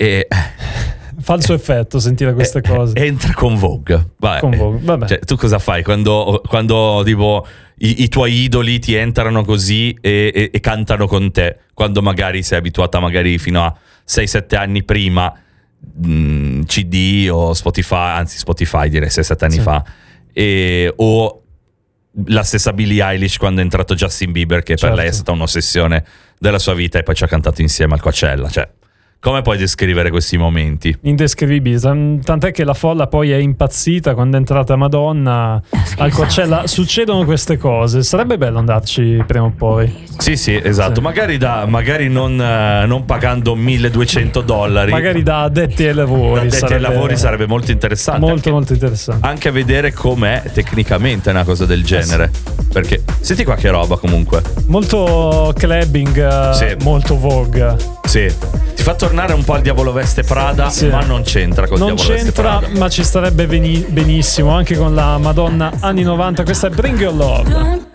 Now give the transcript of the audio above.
E falso effetto sentire queste cose. Entra con Vogue. Vabbè. Cioè, tu cosa fai quando tipo i tuoi idoli ti entrano così e cantano con te, quando magari sei abituata magari fino a 6-7 anni prima, CD o Spotify direi 6-7 anni fa, o la stessa Billie Eilish quando è entrato Justin Bieber, che per lei è stata un'ossessione della sua vita, e poi ci ha cantato insieme al Coachella. Cioè, come puoi descrivere questi momenti? Indescrivibili, tant'è che la folla poi è impazzita quando è entrata Madonna al Coachella. Succedono queste cose, sarebbe bello andarci prima o poi. Sì, esatto. Sì. Magari non pagando $1.200, magari da addetti ai lavori. Sarebbe molto interessante. Molto interessante. Anche vedere com'è tecnicamente una cosa del genere. Perché senti qua che roba comunque. Molto clubbing, molto Vogue. Sì. Ti fa tornare un po' al Diavolo Veste Prada, ma non c'entra con Diavolo Veste Prada. Non c'entra, ma ci starebbe benissimo anche con la Madonna anni 90. Questa è Bring Your Love.